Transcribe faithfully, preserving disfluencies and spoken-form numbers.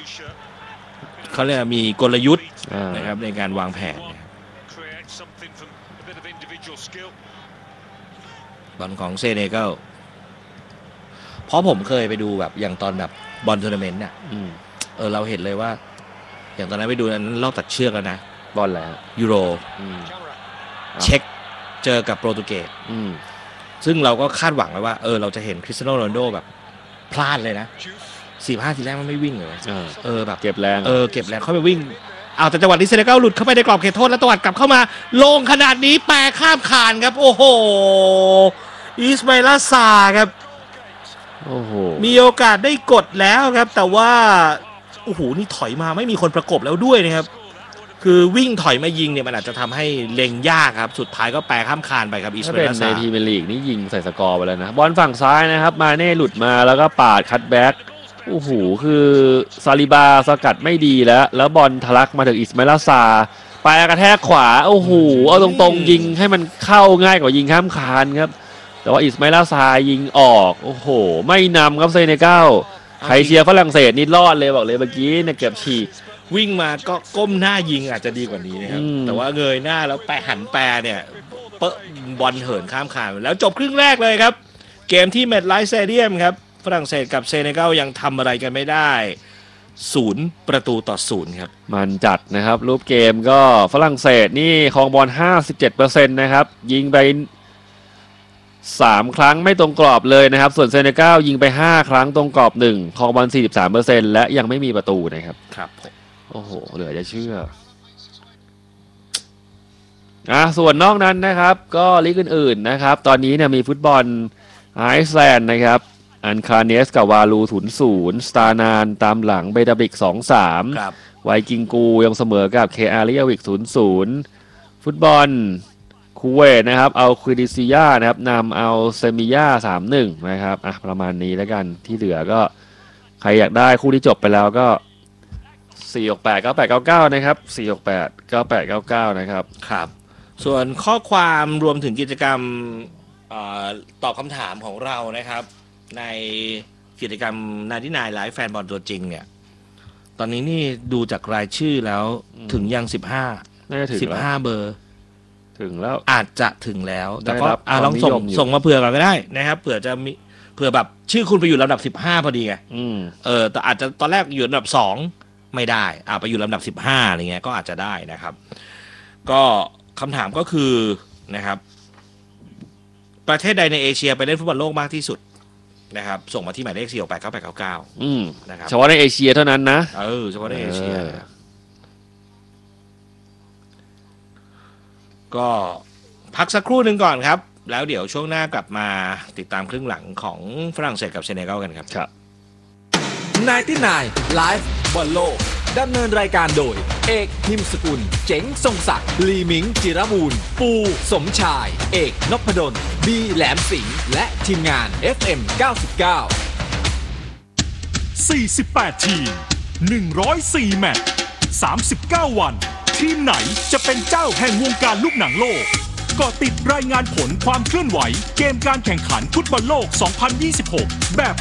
เขาเรียกมีกลยุทธ์นะครับในการวางแผนบอลของเซเนกัลเพราะผมเคยไปดูแบบอย่างตอนแบบบอลทัวร์นาเมนต์เนี่ยเออเราเห็นเลยว่าอย่างตอนนั้นไปดูนั้นรอบตัดเชือกแล้วนะบอลแล้วยูโรเช็คเจอกับโปรตุเกสซึ่งเราก็คาดหวังไว้ว่าเออเราจะเห็นคริสเตียโนโรนัลโดแบบพลาดเลยนะสี่ห้าทีแรกมันไม่วิ่งเลยเออแบบเก็บแรงเออเก็บแรงเข้าไปวิ่งเอาแต่จังหวะนี้เซเนกัลหลุดเข้าไปในกรอบเขตโทษแล้วตวัดกลับเข้ามาลงขนาดนี้แปรข้ามคานครับโอ้โหอิสมาอิลซาครับโอ้โหมีโอกาสได้กดแล้วครับแต่ว่าโอ้โหนี่ถอยมาไม่มีคนประกบแล้วด้วยนะครับคือวิ่งถอยมายิงเนี่ยมันอาจจะทำให้เล็งยากครับสุดท้ายก็แปรข้ามคานไปครับอิสมาอิลซาในพรีเมียร์ลีกนี่ยิงใส่สกอร์ไปแล้วนะบอลฝั่งซ้ายนะครับมาเน่หลุดมาแล้วก็ปาดคัตแบ็กโอ้โหคือซาลิบาสกัดไม่ดีแล้วแล้วบอลทะลักมาถึงอิสมาอิลซาไปกระแทกขวาโอ้โหเอาตรงๆยิงให้มันเข้าง่ายกว่ายิงข้ามคานครับแต่ว่าอิสมาอิลซายิงออกโอ้โหไม่นำครับเซเนกัลใครเชียร์ฝรั่งเศสนี่รอดเลยบอกเลยเมื่อกี้เนี่ยเก็บฉีกวิ่งมาก็ก้มหน้ายิงอาจจะดีกว่านี้นะครับแต่ว่าเงยหน้าแล้วแปะหันแปรเนี่ยเปบอลเหินข้ามคานแล้วจบครึ่งแรกเลยครับเกมที่เมทไลฟ์สเตเดียมครับฝรั่งเศสกับเซเนกัลยังทำอะไรกันไม่ได้ศูนย์ประตูต่อศูนย์ครับมันจัดนะครับรูปเกมก็ฝรั่งเศสนี่ครองบอล ห้าสิบเจ็ดเปอร์เซ็นต์ นะครับยิงไปสามครั้งไม่ตรงกรอบเลยนะครับส่วนเซเนกัลยิงไปห้าครั้งตรงกรอบหนึ่งครองบอล สี่สิบสามเปอร์เซ็นต์ และยังไม่มีประตูนะครับครับโอ้โหเหลือจะเชื่ออ่ะส่วนนอกนั้นนะครับก็ลีกอื่นๆนะครับตอนนี้เนี่ยมีฟุตบอลไอซ์แลนด์นะครับอันคาเนสกับวาลู ศูนย์ศูนย์ สตาร์นานตามหลังเบดาบิก สองสาม ไวกิงกูยังเสมอกับเคอาร์เรียวิก ศูนย์ศูนย์ ฟุตบอลคูเวตนะครับเอาควิดิซิยานะครับนำเอาเซมิยา สามหนึ่ง นะครับอ่ะประมาณนี้แล้วกันที่เหลือก็ใครอยากได้คู่ที่จบไปแล้วก็สี่ หก แปด เก้า แปด เก้า เก้านะครับสี่ หก แปด เก้า แปด เก้า เก้านะครับครับส่วนข้อความรวมถึงกิจกรรมตอบคำถามของเรานะครับในกิจกรรมนายที่นายไลฟ์แฟนบอลตัวจริงเนี่ยตอนนี้นี่ดูจากรายชื่อแล้วถึงยังสิบห้าน่าจะถึงสิบห้าเบอร์ถึงแล้วอาจจะถึงแล้วแต่ก็ลองส่งส่งมาเผื่อก่อนก็ได้นะครับเผื่อจะมีเผื่อแบบชื่อคุณไปอยู่ลำดับสิบห้าพอดีไงเออแต่อาจจะตอนแรกอยู่ลำดับสองไม่ได้อ่าไปอยู่ลำดับสิบห้าอะไรเงี้ยก็อาจจะได้นะครับก็คำถามก็คือนะครับประเทศใดในเอเชียไปเล่นฟุตบอลโลกมากที่สุดนะครับส่งมาที่หมายเลขสี่ หก แปด เก้า แปด เก้า เก้าอืมนะครับเฉพาะในเอเชียเท่านั้นนะเออเฉพาะในเอเชียก็พักสักครู่หนึ่งก่อนครับแล้วเดี๋ยวช่วงหน้ากลับมาติดตามครึ่งหลังของฝรั่งเศสกับเซเนกัลกันครับครับนายที่นายไลฟ์บอลโลกดำเนินรายการโดยเอกนิมสกุลเจ๋งทรงศักดิ์ลีมิงจิรบูรณ์ปูสมชายเอกนพดลบีแหลมสิงห์และทีมงาน เอฟ เอ็ม เก้าสิบเก้าสี่สิบแปด ทีมหนึ่งร้อยสี่แมตช์สามสิบเก้าวันทีมไหนจะเป็นเจ้าแห่งวงการลูกหนังโลกก็ติดรายงานผลความเคลื่อนไหวเกมการแข่งขันฟุตบอลโลก สองพันยี่สิบหก แบบ